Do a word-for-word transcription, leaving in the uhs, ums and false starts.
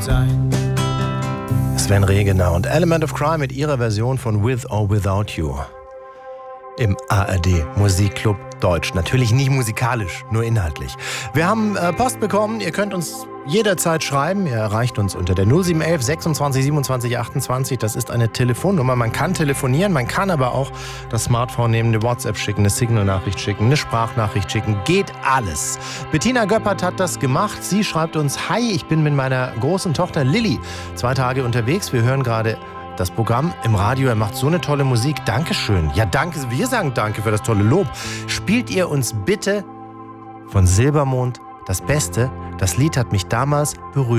sein. Sven Regener und Element of Crime mit ihrer Version von With or Without You. Im A R D Musikclub Deutsch. Natürlich nicht musikalisch, nur inhaltlich. Wir haben äh, Post bekommen. Ihr könnt uns jederzeit schreiben. Ihr erreicht uns unter der null sieben eins eins sechsundzwanzig siebenundzwanzig achtundzwanzig. Das ist eine Telefonnummer. Man kann telefonieren, man kann aber auch das Smartphone nehmen, eine WhatsApp schicken, eine Signal-Nachricht schicken, eine Sprachnachricht schicken. Geht alles. Bettina Göppert hat das gemacht. Sie schreibt uns: Hi, ich bin mit meiner großen Tochter Lilly zwei Tage unterwegs. Wir hören gerade das Programm im Radio. Er macht so eine tolle Musik. Dankeschön. Ja, danke. Wir sagen danke für das tolle Lob. Spielt ihr uns bitte von Silbermond das Beste? Das Lied hat mich damals berührt.